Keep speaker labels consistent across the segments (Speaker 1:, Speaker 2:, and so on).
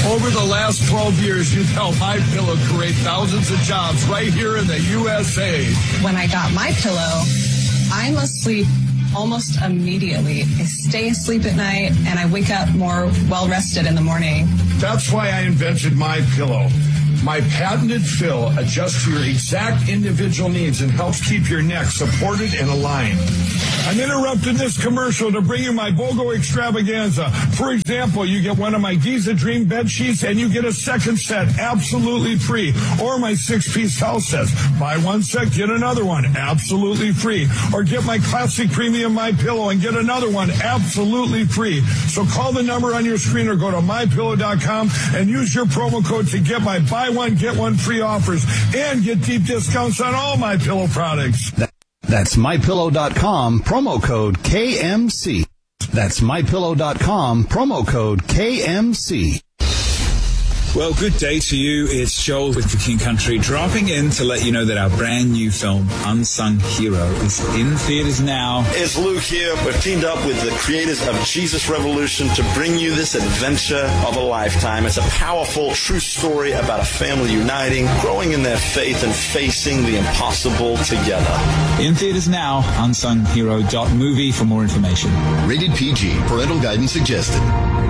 Speaker 1: Over the last 12 years, you've helped MyPillow create thousands of jobs right here in the USA.
Speaker 2: When I got MyPillow, I must sleep almost immediately. I stay asleep at night, and I wake up more well-rested in the morning.
Speaker 1: That's why I invented MyPillow. My patented fill adjusts to your exact individual needs and helps keep your neck supported and aligned. I'm interrupting this commercial to bring you my BOGO extravaganza. For example, you get one of my Giza Dream bed sheets and you get a second set absolutely free. Or my 6-piece house sets. Buy one set, get another one absolutely free. Or get my classic premium MyPillow and get another one absolutely free. So call the number on your screen or go to MyPillow.com and use your promo code to get my buy one, get one free offers and get deep discounts on all MyPillow products.
Speaker 3: That's MyPillow.com, promo code KMC. That's MyPillow.com, promo code KMC.
Speaker 4: Well, good day to you. It's Joel with The King Country, dropping in to let you know that our brand new film, Unsung Hero, is in theaters now.
Speaker 5: It's Luke here. We've teamed up with the creators of Jesus Revolution to bring you this adventure of a lifetime. It's a powerful, true story about a family uniting, growing in their faith, and facing the impossible together.
Speaker 4: In theaters now, unsunghero.movie for more information.
Speaker 6: Rated PG. Parental guidance suggested.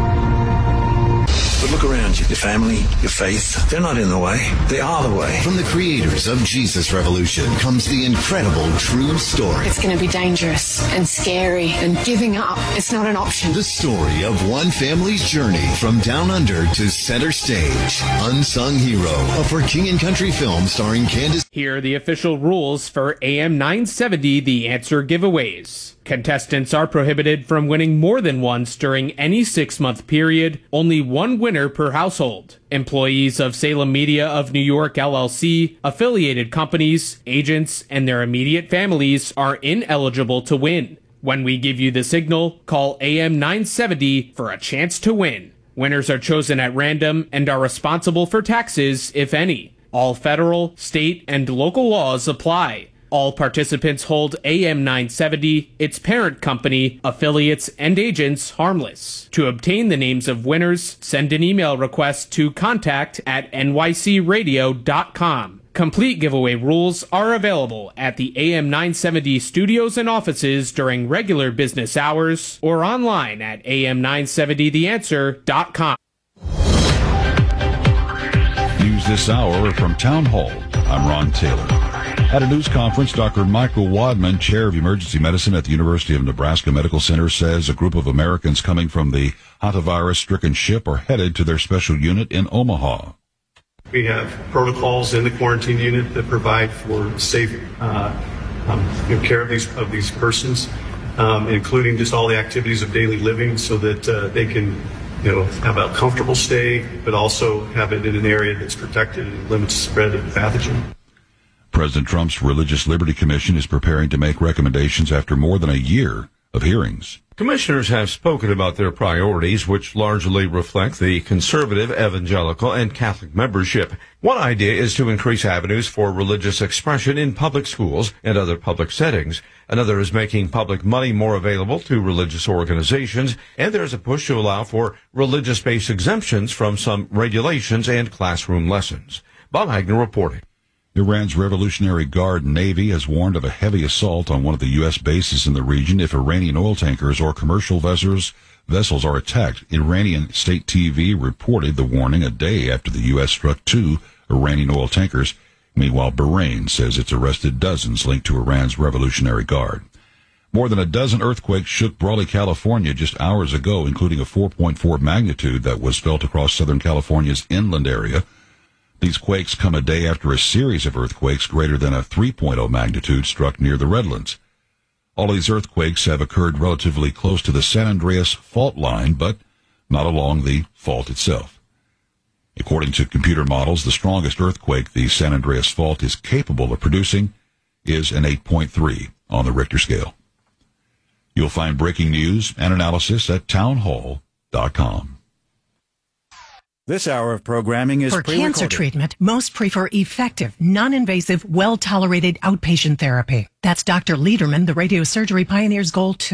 Speaker 7: But look around you. Your family, your faith, they're not in the way. They are the way.
Speaker 6: From the creators of Jesus Revolution comes the incredible true story.
Speaker 8: It's going to be dangerous and scary, and giving up, it's not an option.
Speaker 6: The story of one family's journey from down under to center stage. Unsung Hero, a For King and Country film starring Candace.
Speaker 9: Here are the official rules for AM 970 The Answer giveaways. Contestants are prohibited from winning more than once during any 6-month period, only one winner per household. Employees of Salem Media of New York LLC, affiliated companies, agents, and their immediate families are ineligible to win. When we give you the signal, call AM 970 for a chance to win. Winners are chosen at random and are responsible for taxes, if any. All federal, state, and local laws apply. All participants hold AM 970, its parent company, affiliates, and agents harmless. To obtain the names of winners, send an email request to contact@nycradio.com. Complete giveaway rules are available at the AM 970 studios and offices during regular business hours or online at am970theanswer.com.
Speaker 10: News this hour from Town Hall. I'm Ron Taylor. At a news conference, Dr. Michael Wadman, chair of emergency medicine at the University of Nebraska Medical Center, says a group of Americans coming from the hantavirus-stricken ship are headed to their special unit in Omaha.
Speaker 11: We have protocols in the quarantine unit that provide for safe care of these persons, including just all the activities of daily living, so that they can have a comfortable stay, but also have it in an area that's protected and limits the spread of the pathogen.
Speaker 10: President Trump's Religious Liberty Commission is preparing to make recommendations after more than a year of hearings.
Speaker 12: Commissioners have spoken about their priorities, which largely reflect the conservative, evangelical, and Catholic membership. One idea is to increase avenues for religious expression in public schools and other public settings. Another is making public money more available to religious organizations, and there's a push to allow for religious-based exemptions from some regulations and classroom lessons. Bob Hagner reporting.
Speaker 10: Iran's Revolutionary Guard Navy has warned of a heavy assault on one of the U.S. bases in the region if Iranian oil tankers or commercial vessels are attacked. Iranian state TV reported the warning a day after the U.S. struck 2 Iranian oil tankers. Meanwhile, Bahrain says it's arrested dozens linked to Iran's Revolutionary Guard. More than a dozen earthquakes shook Brawley, California just hours ago, including a 4.4 magnitude that was felt across Southern California's inland area. These quakes come a day after a series of earthquakes greater than a 3.0 magnitude struck near the Redlands. All of these earthquakes have occurred relatively close to the San Andreas fault line, but not along the fault itself. According to computer models, the strongest earthquake the San Andreas fault is capable of producing is an 8.3 on the Richter scale. You'll find breaking news and analysis at townhall.com.
Speaker 13: This hour of programming is
Speaker 14: for cancer treatment, most prefer effective, non-invasive, well-tolerated outpatient therapy. That's Dr. Lederman, the radiosurgery pioneer's goal, too.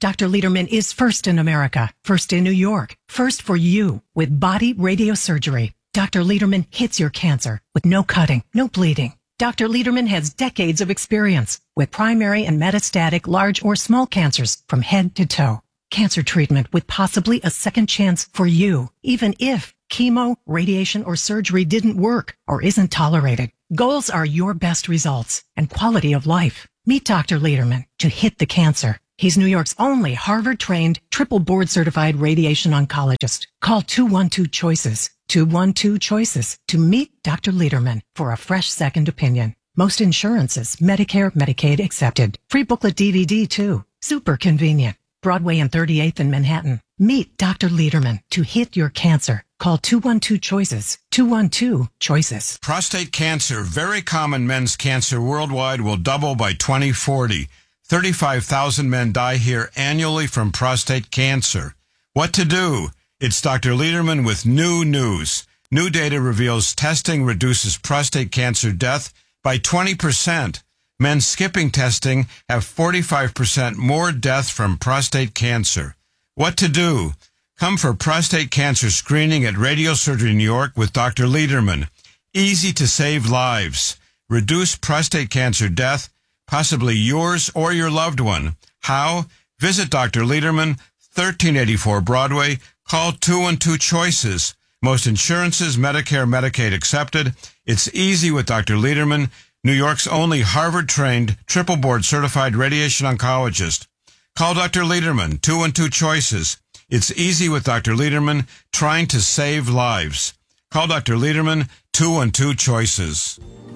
Speaker 14: Dr. Lederman is first in America, first in New York, first for you with body radiosurgery. Dr. Lederman hits your cancer with no cutting, no bleeding. Dr. Lederman has decades of experience with primary and metastatic large or small cancers from head to toe. Cancer treatment with possibly a second chance for you, even if chemo, radiation, or surgery didn't work or isn't tolerated. Goals are your best results and quality of life. Meet Dr. Lederman to hit the cancer. He's New York's only Harvard-trained, triple board-certified radiation oncologist. Call 212-CHOICES, 212-CHOICES to meet Dr. Lederman for a fresh second opinion. Most insurances, Medicare, Medicaid accepted. Free booklet DVD too. Super convenient. Broadway and 38th in Manhattan. Meet Dr. Lederman to hit your cancer. Call 212-CHOICES, 212-CHOICES.
Speaker 1: Prostate cancer, very common men's cancer worldwide, will double by 2040. 35,000 men die here annually from prostate cancer. What to do? It's Dr. Lederman with new news. New data reveals testing reduces prostate cancer death by 20%. Men skipping testing have 45% more death from prostate cancer. What to do? Come for prostate cancer screening at Radiosurgery New York with Dr. Lederman. Easy to save lives. Reduce prostate cancer death, possibly yours or your loved one. How? Visit Dr. Lederman, 1384 Broadway. Call 212-CHOICES. Most insurances, Medicare, Medicaid accepted. It's easy with Dr. Lederman, New York's only Harvard-trained, triple board-certified radiation oncologist. Call Dr. Lederman, 212-CHOICES. It's easy with Dr. Lederman, trying to save lives. Call Dr. Lederman, 212-CHOICES.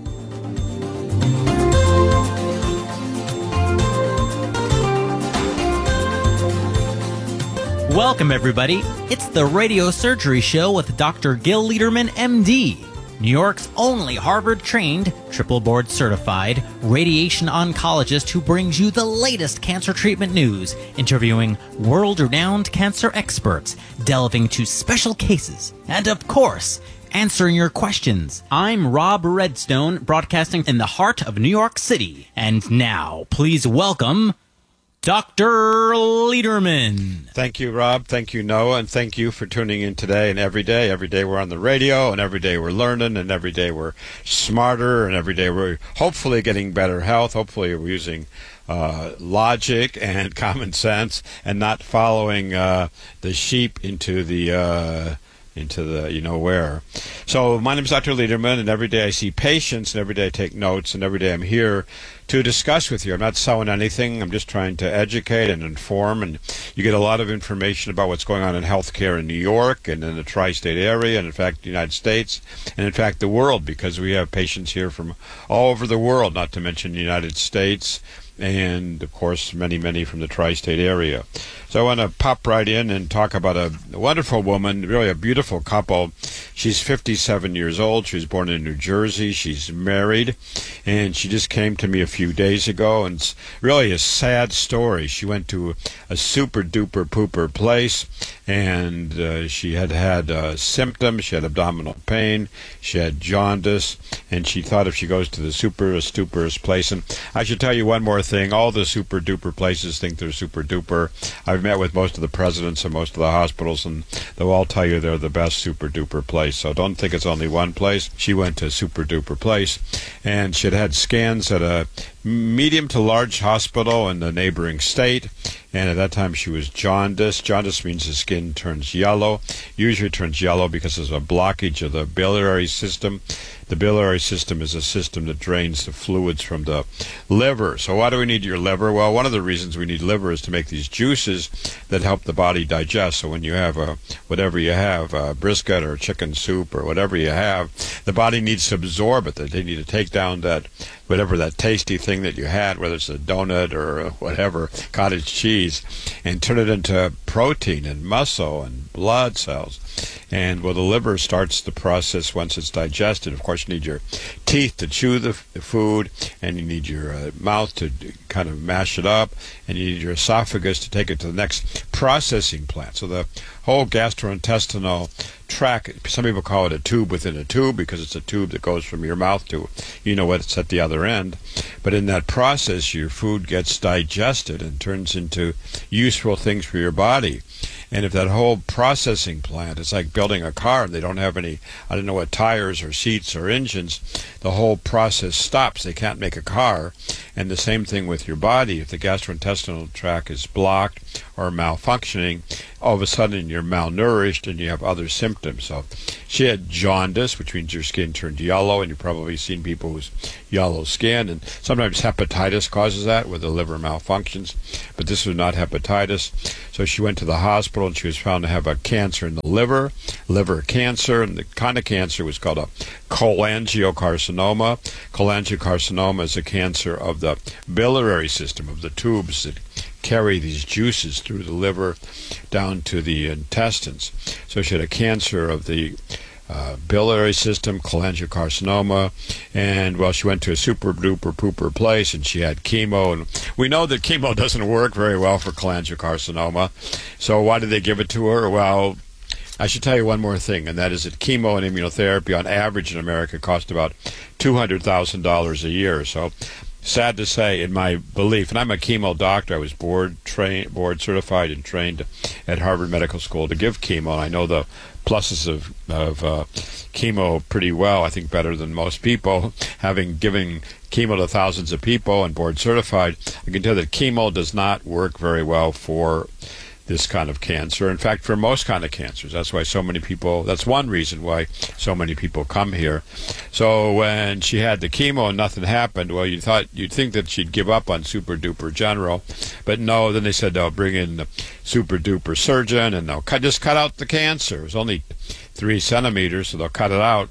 Speaker 15: Welcome, everybody. It's the Radio Surgery Show with Dr. Gil Lederman, MD, New York's only Harvard-trained, triple board-certified radiation oncologist who brings you the latest cancer treatment news, interviewing world-renowned cancer experts, delving into special cases, and, of course, answering your questions. I'm Rob Redstone, broadcasting in the heart of New York City. And now, please welcome Dr. Lederman.
Speaker 16: Thank you, Rob. Thank you, Noah. And thank you for tuning in today and every day. Every day we're on the radio, and every day we're learning, and every day we're smarter, and every day we're hopefully getting better health. Hopefully we're using logic and common sense and not following the sheep into the you know where. So my name is Dr. Lederman, and every day I see patients, and every day I take notes, and every day I'm here to discuss with you. I'm not selling anything. I'm just trying to educate and inform, and you get a lot of information about what's going on in healthcare in New York and in the tri-state area, and in fact the United States, and in fact the world, because we have patients here from all over the world, not to mention the United States, and of course many from the tri-state area. So I want to pop right in and talk about a wonderful woman, really a beautiful couple. She's 57 years old. She was born in New Jersey. She's married, and she just came to me a few days ago, and it's really a sad story. She went to a super duper pooper place, and she had symptoms. She had abdominal pain. She had jaundice, and she thought if she goes to the superest duperest place, and I should tell you one more thing, all the super duper places think they're super duper. I've met with most of the presidents of most of the hospitals, and they'll all tell you they're the best super duper place. So don't think it's only one place. She went to a super duper place, and she had scans at a medium to large hospital in the neighboring state, and at that time she was jaundiced. Jaundice means the skin turns yellow. Usually it turns yellow because there's a blockage of the biliary system. The biliary system is a system that drains the fluids from the liver. So why do we need your liver? Well, one of the reasons we need liver is to make these juices that help the body digest. So when you have whatever you have, brisket or chicken soup or whatever you have, the body needs to absorb it. They need to take down that whatever that tasty thing that you had, whether it's a donut or whatever, cottage cheese, and turn it into protein and muscle and blood cells. And well, the liver starts the process once it's digested. Of course, you need your teeth to chew the food, and you need your mouth to kind of mash it up, and you need your esophagus to take it to the next processing plant. So the whole gastrointestinal track. Some people call it a tube within a tube because it's a tube that goes from your mouth to, what's at the other end. But in that process, your food gets digested and turns into useful things for your body. And if that whole processing plant, it's like building a car and they don't have any, I don't know what, tires or seats or engines, the whole process stops. They can't make a car. And the same thing with your body. If the gastrointestinal tract is blocked or malfunctioning, all of a sudden you're malnourished and you have other symptoms. So she had jaundice, which means your skin turned yellow, and you've probably seen people with yellow skin. And sometimes hepatitis causes that, where the liver malfunctions. But this was not hepatitis. So she went to the hospital and she was found to have a cancer in the liver cancer, and the kind of cancer was called a cholangiocarcinoma. Cholangiocarcinoma is a cancer of the biliary system, of the tubes that carry these juices through the liver down to the intestines. So she had a cancer of the biliary system, cholangiocarcinoma, and she went to a super duper pooper place and she had chemo, and we know that chemo doesn't work very well for cholangiocarcinoma. So why did they give it to her? Well, I should tell you one more thing, and that is that chemo and immunotherapy on average in America cost about $200,000 a year. So sad to say, in my belief, and I'm a chemo doctor, I was board certified and trained at Harvard Medical School to give chemo, and I know the pluses of chemo pretty well, I think better than most people. Having given chemo to thousands of people and board certified, I can tell that chemo does not work very well for this kind of cancer. In fact, for most kind of cancers. That's why so many people, that's one reason why so many people come here. So when she had the chemo and nothing happened, well, you'd think that she'd give up on Super Duper General, but no. Then they said they'll bring in the Super Duper Surgeon and they'll just cut out the cancer. It was only 3 centimeters, so they'll cut it out.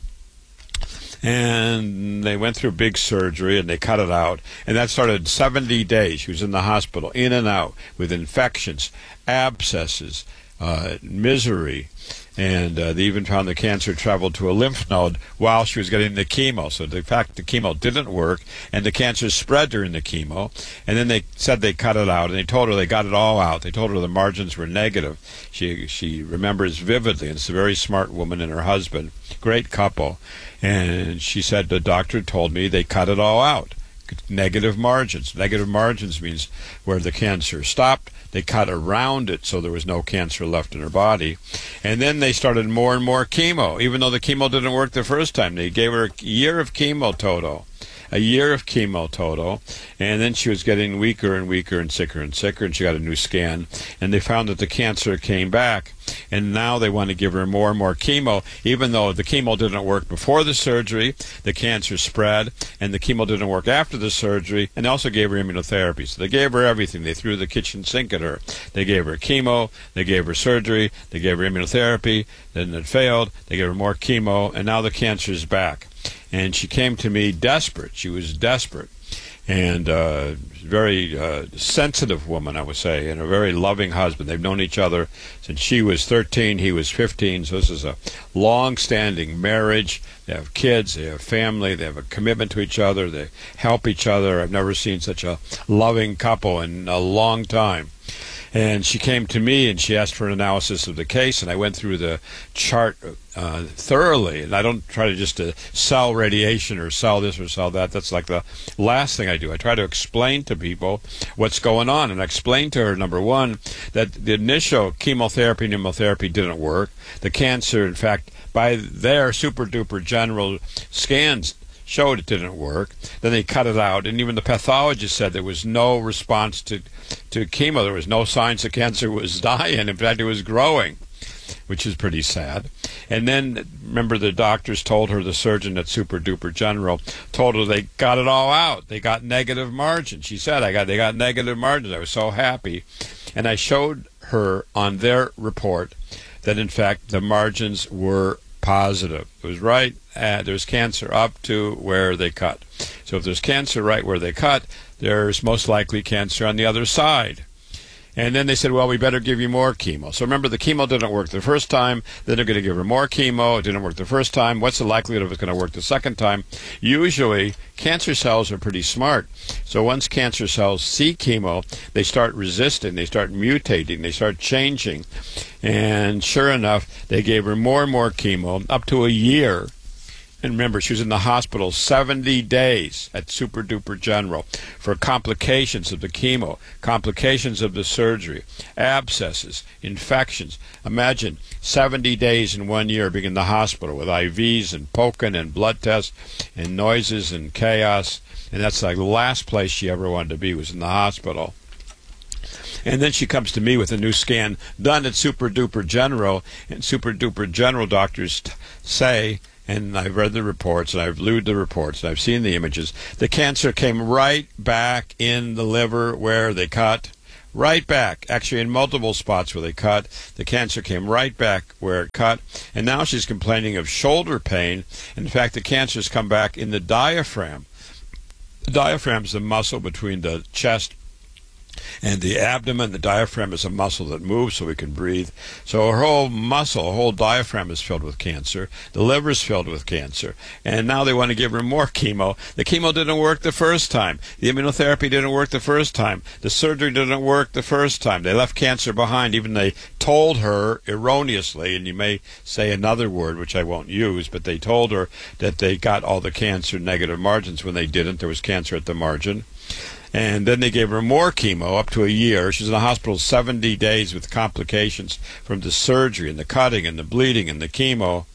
Speaker 16: And they went through big surgery and they cut it out. And that started 70 days. She was in the hospital, in and out, with infections, abscesses, misery. And they even found the cancer traveled to a lymph node while she was getting the chemo. So the fact the chemo didn't work, and the cancer spread during the chemo. And then they said they cut it out, and they told her they got it all out. They told her the margins were negative. She remembers vividly, and it's a very smart woman and her husband, great couple. And she said, the doctor told me they cut it all out. Negative margins. Negative margins means where the cancer stopped, they cut around it so there was no cancer left in her body. And then they started more and more chemo. Even though the chemo didn't work the first time, they gave her a year of chemo total. And then she was getting weaker and weaker and sicker, and she got a new scan, and they found that the cancer came back, and now they want to give her more and more chemo. Even though the chemo didn't work before the surgery, the cancer spread, and the chemo didn't work after the surgery, and they also gave her immunotherapy. So they gave her everything. They threw the kitchen sink at her. They gave her chemo, they gave her surgery, they gave her immunotherapy, then it failed, they gave her more chemo, and now the cancer is back. And she came to me desperate. She was desperate. And very sensitive woman, I would say, and a very loving husband. They've known each other since she was 13, he was 15. So this is a long-standing marriage. They have kids, they have family, they have a commitment to each other, they help each other. I've never seen such a loving couple in a long time. And she came to me and she asked for an analysis of the case, and I went through the chart thoroughly. And I don't try to just sell radiation or sell this or sell that. That's like the last thing I do. I try to explain to people what's going on. And I explained to her, number one, that the initial chemotherapy and immunotherapy didn't work. The cancer, in fact, by their super duper general scans, showed it didn't work. Then they cut it out, and even the pathologist said there was no response to chemo. There was no signs the cancer was dying. In fact, it was growing, which is pretty sad. And then, remember, the doctors told her, the surgeon at Super Duper General told her they got it all out. They got negative margins. She said, they got negative margins. I was so happy. And I showed her on their report that, in fact, the margins were positive. It was right. There's cancer up to where they cut. So if there's cancer right where they cut, there's most likely cancer on the other side. And then they said, well, we better give you more chemo. So remember, the chemo didn't work the first time. Then they're going to give her more chemo. It didn't work the first time. What's the likelihood of it's going to work the second time? Usually, cancer cells are pretty smart. So once cancer cells see chemo, they start resisting. They start mutating. They start changing. And sure enough, they gave her more and more chemo up to a year. And remember, she was in the hospital 70 days at Super Duper General for complications of the chemo, complications of the surgery, abscesses, infections. Imagine 70 days in 1 year being in the hospital with IVs and poking and blood tests and noises and chaos. And that's like the last place she ever wanted to be, was in the hospital. And then she comes to me with a new scan done at Super Duper General, and Super Duper General doctors say, and I've read the reports, and I've viewed the reports, and I've seen the images, the cancer came right back in the liver where they cut, right back, actually in multiple spots where they cut. The cancer came right back where it cut, and now she's complaining of shoulder pain. In fact, the cancer's come back in the diaphragm. The diaphragm is the muscle between the chest and the abdomen. The diaphragm is a muscle that moves so we can breathe. So her whole muscle, her whole diaphragm is filled with cancer. The liver is filled with cancer. And now they want to give her more chemo. The chemo didn't work the first time. The immunotherapy didn't work the first time. The surgery didn't work the first time. They left cancer behind. Even they told her erroneously, and you may say another word which I won't use, but they told her that they got all the cancer negative margins when they didn't. There was cancer at the margin. And then they gave her more chemo up to a year. She was in the hospital 70 days with complications from the surgery and the cutting and the bleeding and the chemo.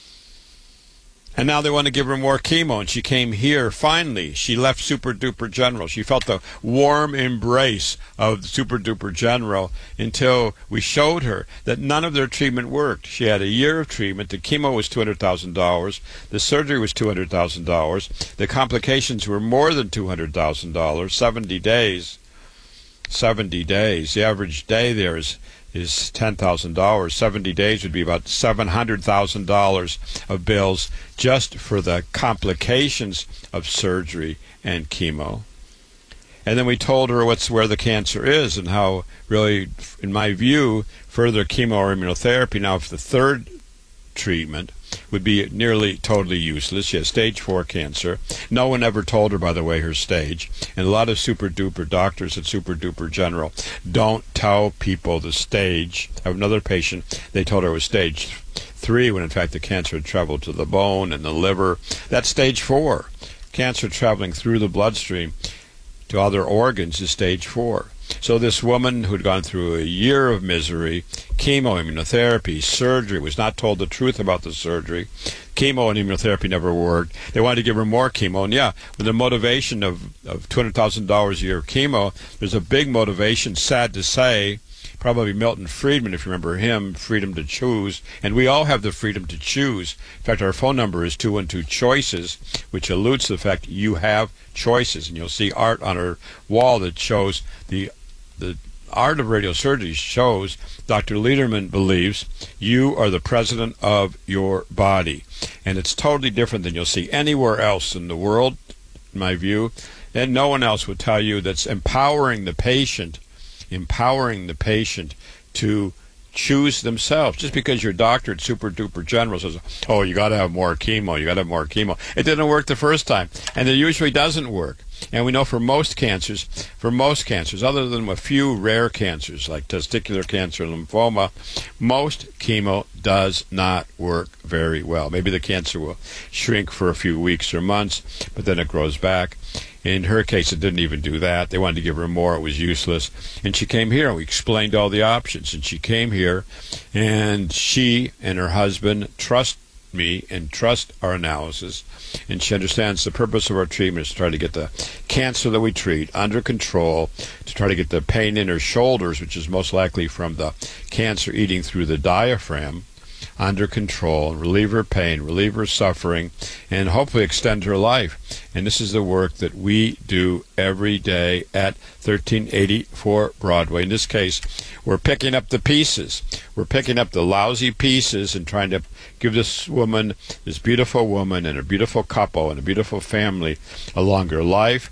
Speaker 16: And now they want to give her more chemo, and she came here finally. She left Super Duper General. She felt the warm embrace of Super Duper General until we showed her that none of their treatment worked. She had a year of treatment. The chemo was $200,000. The surgery was $200,000. The complications were more than $200,000. 70 days. 70 days. The average day there is $10,000. 70 days would be about $700,000 of bills just for the complications of surgery and chemo. And then we told her where the cancer is and how, really, in my view, further chemo or immunotherapy, now if the third treatment would be nearly totally useless. She has stage 4 cancer. No one ever told her, by the way, her stage. And a lot of Super Duper doctors at Super Duper General don't tell people the stage. I have another patient, they told her it was stage 3 when in fact the cancer had traveled to the bone and the liver. That's stage 4. Cancer traveling through the bloodstream to other organs is stage 4. So this woman who'd gone through a year of misery, chemo, immunotherapy, surgery, was not told the truth about the surgery. Chemo and immunotherapy never worked. They wanted to give her more chemo. And yeah, with the motivation of $200,000 a year of chemo, there's a big motivation, sad to say, probably Milton Friedman, if you remember him, freedom to choose. And we all have the freedom to choose. In fact, our phone number is 212-CHOICES, which alludes to the fact you have choices. And you'll see art on our wall that shows the art of radiosurgery shows Dr. Lederman believes you are the president of your body. And it's totally different than you'll see anywhere else in the world, in my view. And no one else would tell you that's empowering the patient to choose themselves. Just because your doctor at Super Duper General says, oh, you got to have more chemo, it didn't work the first time, and it usually doesn't work. And we know for most cancers, other than a few rare cancers like testicular cancer and lymphoma, most chemo does not work very well. Maybe the cancer will shrink for a few weeks or months, but then it grows back. In her case, it didn't even do that. They wanted to give her more. It was useless. And she came here, and we explained all the options. And she came here, and she and her husband trust me and trust our analysis. And she understands the purpose of our treatment is to try to get the cancer that we treat under control, to try to get the pain in her shoulders, which is most likely from the cancer eating through the diaphragm, under control, relieve her pain, relieve her suffering, and hopefully extend her life. And this is the work that we do every day at 1384 Broadway. In this case, we're picking up the pieces. We're picking up the lousy pieces and trying to give this woman, this beautiful woman and a beautiful couple and a beautiful family a longer life,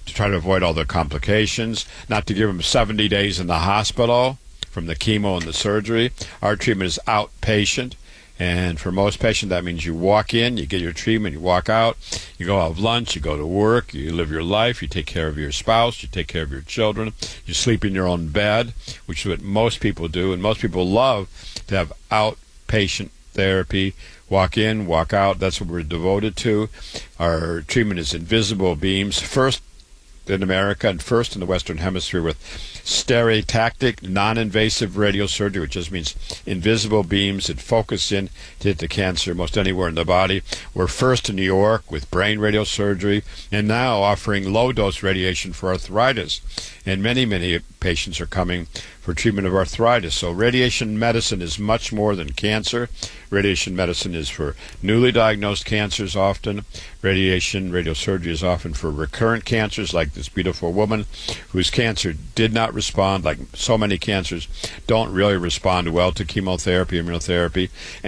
Speaker 16: to try to avoid all the complications, not to give them 70 days in the hospital from the chemo and the surgery. Our treatment is outpatient. And for most patients, that means you walk in, you get your treatment, you walk out, you go have lunch, you go to work, you live your life, you take care of your spouse, you take care of your children, you sleep in your own bed, which is what most people do. And most people love to have outpatient therapy. Walk in, walk out. That's what we're devoted to. Our treatment is invisible beams, first in America and first in the Western Hemisphere with stereotactic, non-invasive radiosurgery, which just means invisible beams that focus in to hit the cancer most anywhere in the body. We're first in New York with brain radiosurgery, and now offering low-dose radiation for arthritis. And many, many patients are coming for treatment of arthritis. So radiation medicine is much more than cancer. Radiation medicine is for newly diagnosed cancers often. Radiosurgery is often for recurrent cancers, like this beautiful woman whose cancer did not respond, like so many cancers don't really respond well to chemotherapy, immunotherapy.